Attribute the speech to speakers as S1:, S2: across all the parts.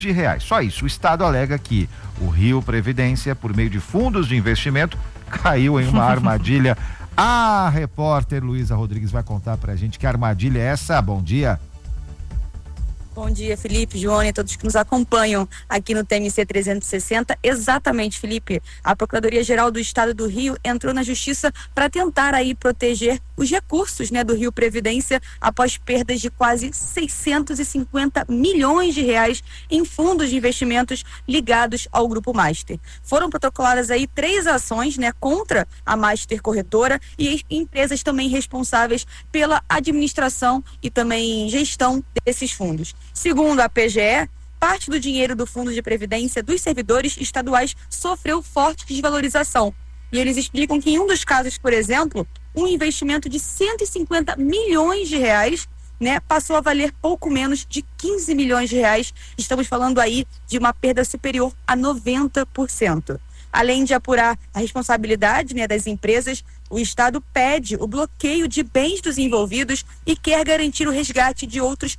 S1: de reais. Só isso. O Estado alega que o Rio Previdência, por meio de fundos de investimento, caiu em uma armadilha. A repórter Luísa Rodrigues vai contar pra gente que armadilha é essa. Bom dia.
S2: Bom dia, Felipe, Joana e todos que nos acompanham aqui no TMC 360. Exatamente, Felipe. A Procuradoria-Geral do Estado do Rio entrou na Justiça para tentar aí proteger os recursos, do Rio Previdência após perdas de quase 650 milhões de reais em fundos de investimentos ligados ao Grupo Master. Foram protocoladas aí 3 ações, contra a Master Corretora e empresas também responsáveis pela administração e também gestão desses fundos. Segundo a PGE, parte do dinheiro do Fundo de Previdência dos servidores estaduais sofreu forte desvalorização. E eles explicam que em um dos casos, por exemplo, um investimento de 150 milhões de reais, passou a valer pouco menos de 15 milhões de reais. Estamos falando aí de uma perda superior a 90%. Além de apurar a responsabilidade das empresas, o Estado pede o bloqueio de bens dos envolvidos e quer garantir o resgate de outros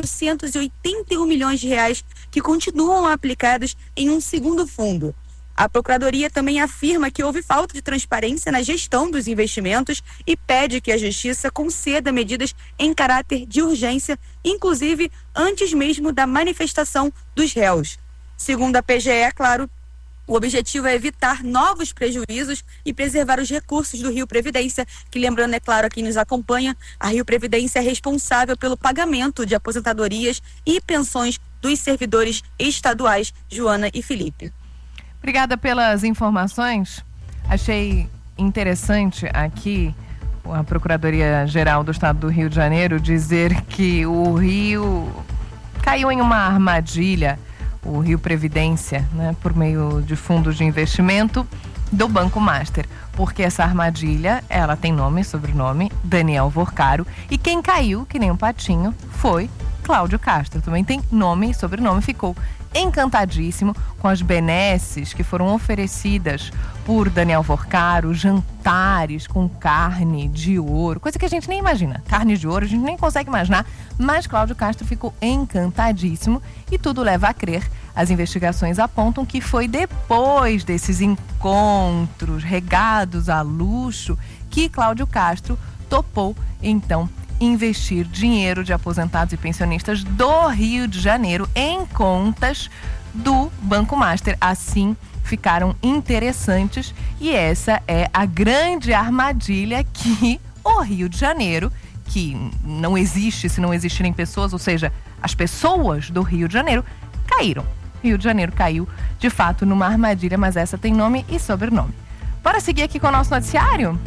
S2: 481 milhões de reais que continuam aplicados em um segundo fundo. A Procuradoria também afirma que houve falta de transparência na gestão dos investimentos e pede que a Justiça conceda medidas em caráter de urgência, inclusive antes mesmo da manifestação dos réus. Segundo a PGE, claro, o objetivo é evitar novos prejuízos e preservar os recursos do Rio Previdência, que, lembrando, é claro, a quem nos acompanha, a Rio Previdência é responsável pelo pagamento de aposentadorias e pensões dos servidores estaduais. Joana e Felipe.
S3: Obrigada pelas informações. Achei interessante aqui a Procuradoria-Geral do Estado do Rio de Janeiro dizer que o Rio caiu em uma armadilha, o Rio Previdência, por meio de fundos de investimento do Banco Master, porque essa armadilha, ela tem nome e sobrenome, Daniel Vorcaro, e quem caiu, que nem um patinho, foi Cláudio Castro, também tem nome e sobrenome, ficou encantadíssimo com as benesses que foram oferecidas por Daniel Vorcaro, jantares com carne de ouro, coisa que a gente nem imagina, carne de ouro, a gente nem consegue imaginar, mas Cláudio Castro ficou encantadíssimo e tudo leva a crer. As investigações apontam que foi depois desses encontros regados a luxo que Cláudio Castro topou, então, investir dinheiro de aposentados e pensionistas do Rio de Janeiro em contas do Banco Master. Assim ficaram interessantes e essa é a grande armadilha que o Rio de Janeiro, que não existe se não existirem pessoas, ou seja, as pessoas do Rio de Janeiro caíram. Rio de Janeiro caiu, de fato, numa armadilha, mas essa tem nome e sobrenome. Bora seguir aqui com o nosso noticiário?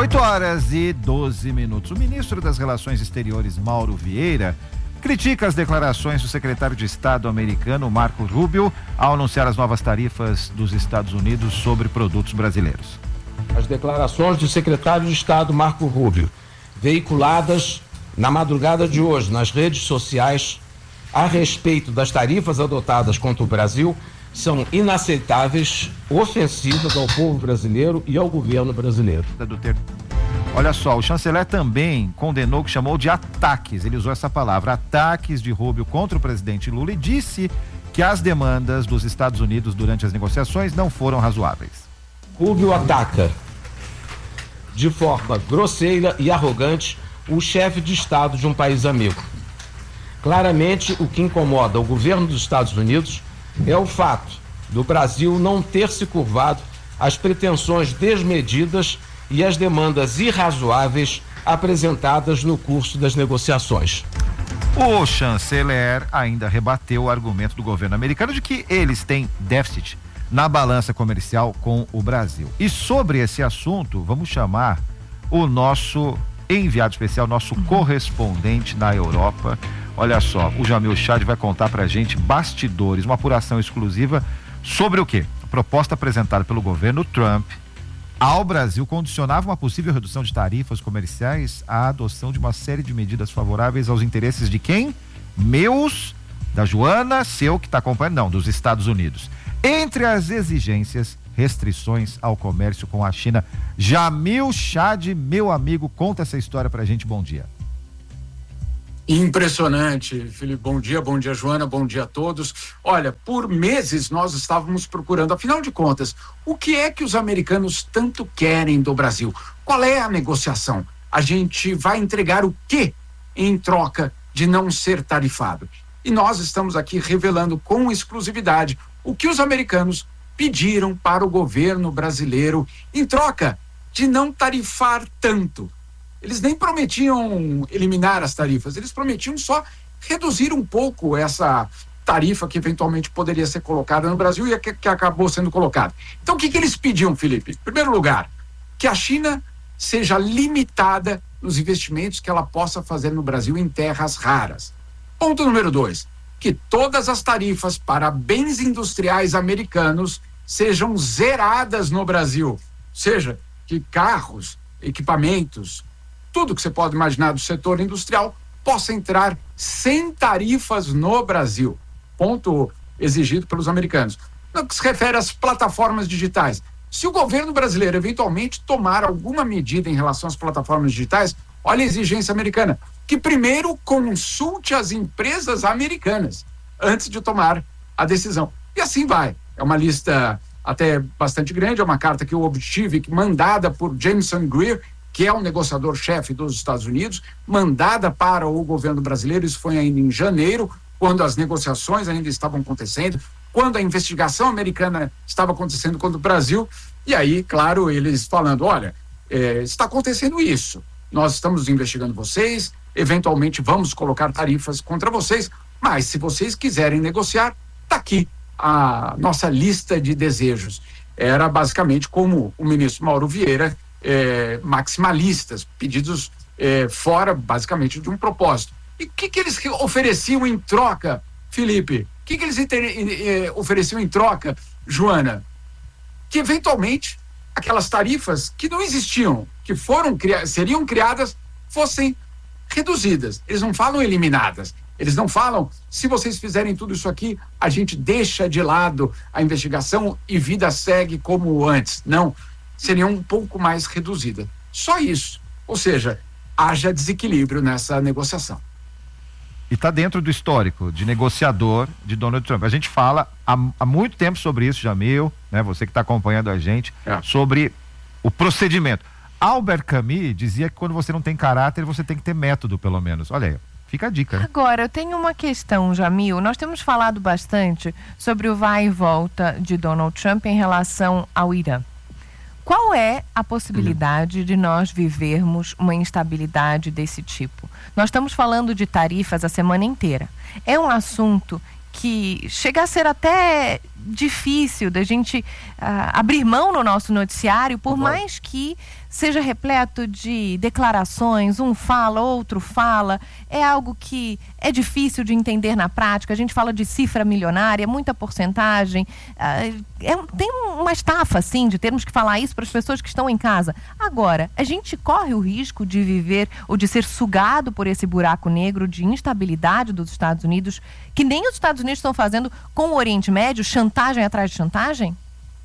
S1: 8h12. O ministro das Relações Exteriores, Mauro Vieira, critica as declarações do secretário de Estado americano, Marco Rubio, ao anunciar as novas tarifas dos Estados Unidos sobre produtos brasileiros.
S4: As declarações do secretário de Estado, Marco Rubio, veiculadas na madrugada de hoje nas redes sociais a respeito das tarifas adotadas contra o Brasil, são inaceitáveis, ofensivas ao povo brasileiro e ao governo brasileiro.
S1: Olha só, o chanceler também condenou o que chamou de ataques, ele usou essa palavra, ataques de Rubio contra o presidente Lula e disse que as demandas dos Estados Unidos durante as negociações não foram razoáveis.
S4: Rubio ataca de forma grosseira e arrogante o chefe de Estado de um país amigo. Claramente, o que incomoda o governo dos Estados Unidos é o fato do Brasil não ter se curvado às pretensões desmedidas e às demandas irrazoáveis apresentadas no curso das negociações.
S1: O chanceler ainda rebateu o argumento do governo americano de que eles têm déficit na balança comercial com o Brasil. E sobre esse assunto, vamos chamar o nosso enviado especial, nosso correspondente na Europa. Olha só, o Jamil Chad vai contar pra gente bastidores, uma apuração exclusiva sobre o quê? A proposta apresentada pelo governo Trump ao Brasil condicionava uma possível redução de tarifas comerciais à adoção de uma série de medidas favoráveis aos interesses de quem? Meus, da Joana, seu que está acompanhando, não, dos Estados Unidos. Entre as exigências, restrições ao comércio com a China. Jamil Chad, meu amigo, conta essa história pra gente, bom dia.
S5: Impressionante, Felipe. Bom dia, Joana, bom dia a todos. Olha, por meses nós estávamos procurando, afinal de contas, o que é que os americanos tanto querem do Brasil? Qual é a negociação? A gente vai entregar o quê em troca de não ser tarifado? E nós estamos aqui revelando com exclusividade o que os americanos pediram para o governo brasileiro em troca de não tarifar tanto. Eles nem prometiam eliminar as tarifas, eles prometiam só reduzir um pouco essa tarifa que eventualmente poderia ser colocada no Brasil e que acabou sendo colocada. Então, o que eles pediam, Felipe? Em primeiro lugar, que a China seja limitada nos investimentos que ela possa fazer no Brasil em terras raras. Ponto número 2, que todas as tarifas para bens industriais americanos sejam zeradas no Brasil. Ou seja, que carros, equipamentos, tudo que você pode imaginar do setor industrial possa entrar sem tarifas no Brasil. Ponto exigido pelos americanos. No que se refere às plataformas digitais, se o governo brasileiro eventualmente tomar alguma medida em relação às plataformas digitais, olha a exigência americana, que primeiro consulte as empresas americanas antes de tomar a decisão. E assim vai. É uma lista até bastante grande, é uma carta que eu obtive, mandada por Jameson Greer, que é o negociador-chefe dos Estados Unidos, mandada para o governo brasileiro. Isso foi ainda em janeiro, quando as negociações ainda estavam acontecendo, quando a investigação americana estava acontecendo contra o Brasil. E aí, claro, eles falando, olha, está acontecendo isso, nós estamos investigando vocês, eventualmente vamos colocar tarifas contra vocês, mas se vocês quiserem negociar, está aqui a nossa lista de desejos. Era basicamente como o ministro Mauro Vieira, maximalistas, pedidos fora basicamente de um propósito. E o que eles ofereciam em troca, Felipe? O que eles ofereciam em troca, Joana? Que eventualmente aquelas tarifas que não existiam, que seriam criadas, fossem reduzidas. Eles não falam eliminadas. Eles não falam, se vocês fizerem tudo isso aqui, a gente deixa de lado a investigação e vida segue como antes. Não. Seria um pouco mais reduzida. Só isso. Ou seja, haja desequilíbrio nessa negociação.
S1: E está dentro do histórico de negociador de Donald Trump. A gente fala há muito tempo sobre isso, Jamil, né? Você que está acompanhando a gente, sobre o procedimento. Albert Camus dizia que quando você não tem caráter, você tem que ter método, pelo menos. Olha aí, fica a dica, né?
S3: Agora, eu tenho uma questão, Jamil. Nós temos falado bastante sobre o vai e volta de Donald Trump em relação ao Irã. Qual é a possibilidade de nós vivermos uma instabilidade desse tipo? Nós estamos falando de tarifas a semana inteira. É um assunto que chega a ser até difícil da gente abrir mão no nosso noticiário, por mais que seja repleto de declarações, um fala, outro fala, é algo que é difícil de entender na prática. A gente fala de cifra milionária, muita porcentagem, tem uma estafa, assim, de termos que falar isso para as pessoas que estão em casa. Agora, a gente corre o risco de viver ou de ser sugado por esse buraco negro de instabilidade dos Estados Unidos, que nem os Estados Unidos estão fazendo com o Oriente Médio, chantagem atrás de chantagem?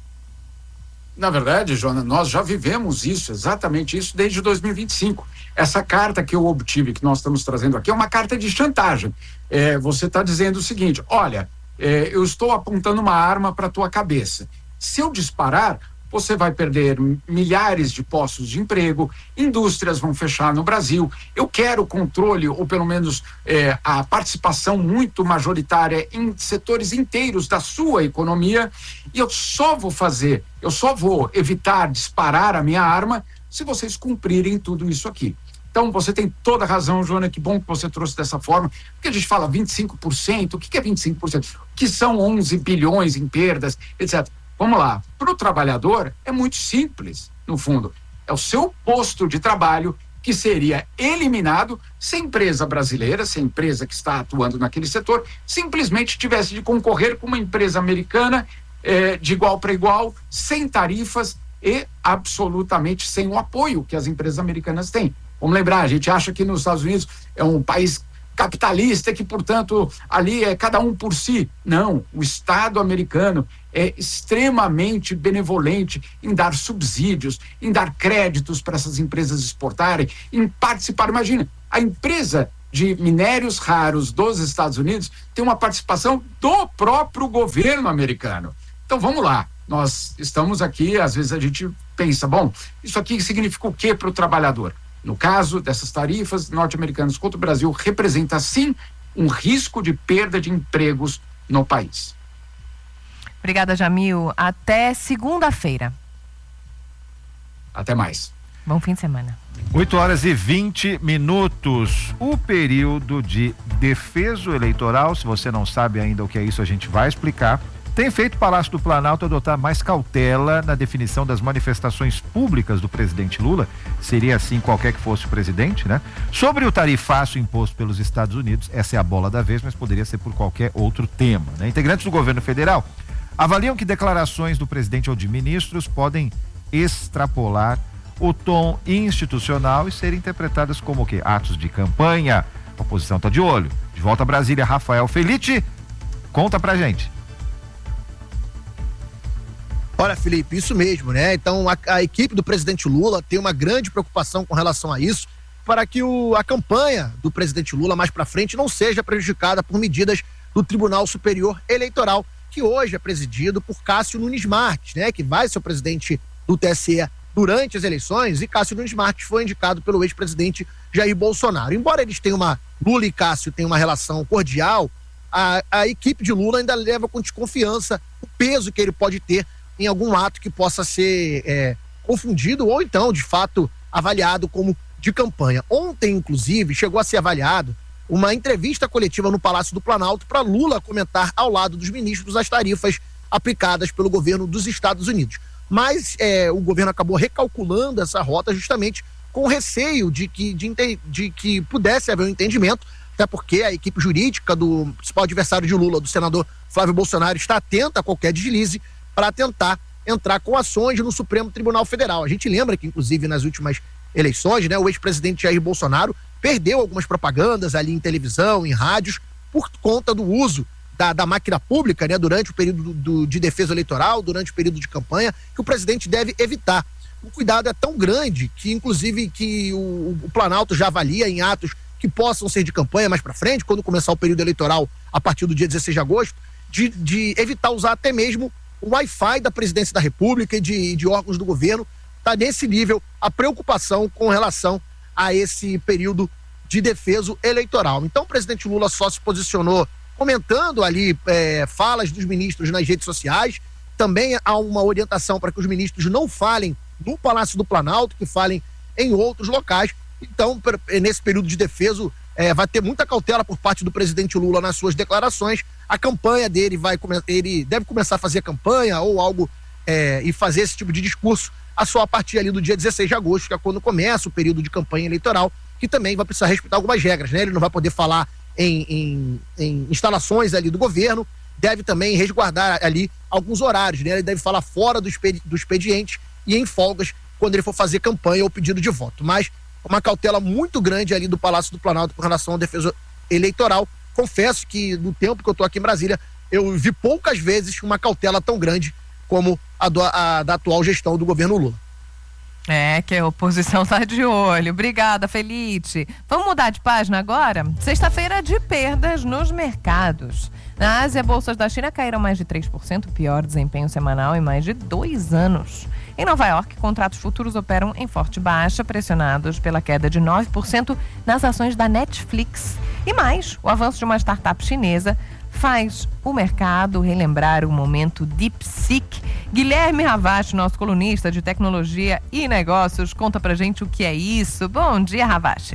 S5: Na verdade, Joana, nós já vivemos isso, exatamente isso, desde 2025. Essa carta que eu obtive, que nós estamos trazendo aqui, é uma carta de chantagem. Você está dizendo o seguinte, olha, eu estou apontando uma arma para a tua cabeça. Se eu disparar, você vai perder milhares de postos de emprego, indústrias vão fechar no Brasil, eu quero controle, ou pelo menos a participação muito majoritária em setores inteiros da sua economia, e eu só vou evitar disparar a minha arma se vocês cumprirem tudo isso aqui. Então, você tem toda a razão, Joana, que bom que você trouxe dessa forma, porque a gente fala 25%, o que é 25%? Que são 11 bilhões em perdas, etc. Vamos lá, para o trabalhador é muito simples, no fundo. É o seu posto de trabalho que seria eliminado se a empresa brasileira, se a empresa que está atuando naquele setor, simplesmente tivesse de concorrer com uma empresa americana de igual para igual, sem tarifas e absolutamente sem o apoio que as empresas americanas têm. Vamos lembrar, a gente acha que nos Estados Unidos é um país capitalista, que, portanto, ali é cada um por si. Não, o Estado americano é extremamente benevolente em dar subsídios, em dar créditos para essas empresas exportarem, em participar. Imagina, a empresa de minérios raros dos Estados Unidos tem uma participação do próprio governo americano. Então vamos lá, nós estamos aqui, às vezes a gente pensa, bom, isso aqui significa o quê para o trabalhador? No caso dessas tarifas norte-americanas contra o Brasil, representa sim um risco de perda de empregos no país.
S3: Obrigada, Jamil. Até segunda-feira.
S5: Até mais.
S3: Bom fim de semana.
S1: 8h20. O período de defeso eleitoral, se você não sabe ainda o que é isso, a gente vai explicar. Tem feito o Palácio do Planalto adotar mais cautela na definição das manifestações públicas do presidente Lula, seria assim qualquer que fosse o presidente, né? Sobre o tarifaço imposto pelos Estados Unidos, essa é a bola da vez, mas poderia ser por qualquer outro tema, né? Integrantes do governo federal avaliam que declarações do presidente ou de ministros podem extrapolar o tom institucional e serem interpretadas como o quê? Atos de campanha. A oposição está de olho. De volta a Brasília, Rafael Felitti, conta pra gente.
S6: Olha, Felipe, isso mesmo, né? Então a equipe do presidente Lula tem uma grande preocupação com relação a isso, para que a campanha do presidente Lula mais para frente não seja prejudicada por medidas do Tribunal Superior Eleitoral, que hoje é presidido por Cássio Nunes Marques, né? Que vai ser o presidente do TSE durante as eleições, e Cássio Nunes Marques foi indicado pelo ex-presidente Jair Bolsonaro. Embora eles tenham Lula e Cássio tenham uma relação cordial, a equipe de Lula ainda leva com desconfiança o peso que ele pode ter em algum ato que possa ser confundido ou então, de fato, avaliado como de campanha. Ontem, inclusive, chegou a ser avaliado uma entrevista coletiva no Palácio do Planalto para Lula comentar ao lado dos ministros as tarifas aplicadas pelo governo dos Estados Unidos. Mas o governo acabou recalculando essa rota justamente com receio de que pudesse haver um entendimento, até porque a equipe jurídica do principal adversário de Lula, do senador Flávio Bolsonaro, está atenta a qualquer deslize para tentar entrar com ações no Supremo Tribunal Federal. A gente lembra que, inclusive, nas últimas eleições, né, o ex-presidente Jair Bolsonaro perdeu algumas propagandas ali em televisão, em rádios, por conta do uso da máquina pública, né, durante o período de defesa eleitoral, durante o período de campanha, que o presidente deve evitar. O cuidado é tão grande que, inclusive, que o Planalto já avalia em atos que possam ser de campanha mais para frente, quando começar o período eleitoral a partir do dia 16 de agosto, de evitar usar até mesmo o Wi-Fi da presidência da República e de órgãos do governo. Está nesse nível a preocupação com relação a esse período de defesa eleitoral. Então o presidente Lula só se posicionou comentando ali falas dos ministros nas redes sociais. Também há uma orientação para que os ministros não falem no Palácio do Planalto, que falem em outros locais. Então, nesse período de defesa, vai ter muita cautela por parte do presidente Lula nas suas declarações. A campanha dele ele deve começar a fazer campanha ou algo e fazer esse tipo de discurso só a partir ali do dia 16 de agosto, que é quando começa o período de campanha eleitoral, que também vai precisar respeitar algumas regras, né? Ele não vai poder falar em instalações ali do governo, deve também resguardar ali alguns horários, né? Ele deve falar fora do expediente e em folgas quando ele for fazer campanha ou pedido de voto. Mas uma cautela muito grande ali do Palácio do Planalto com relação à defesa eleitoral. Confesso que no tempo que eu estou aqui em Brasília, eu vi poucas vezes uma cautela tão grande como a da atual gestão do governo Lula.
S3: Que a oposição tá de olho. Obrigada, Felipe. Vamos mudar de página agora? Sexta-feira de perdas nos mercados. Na Ásia, bolsas da China caíram mais de 3%, pior desempenho semanal em mais de 2 anos. Em Nova York, contratos futuros operam em forte baixa, pressionados pela queda de 9% nas ações da Netflix. E mais, o avanço de uma startup chinesa faz o mercado relembrar o momento DeepSeek. Guilherme Ravache, nosso colunista de tecnologia e negócios, conta pra gente o que é isso. Bom dia, Ravache.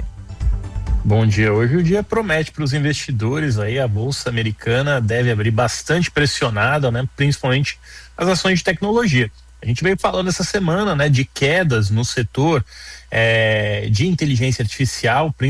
S7: Bom dia. Hoje o dia promete para os investidores aí, a bolsa americana deve abrir bastante pressionada, né? Principalmente as ações de tecnologia. A gente veio falando essa semana, né, de quedas no setor de inteligência artificial,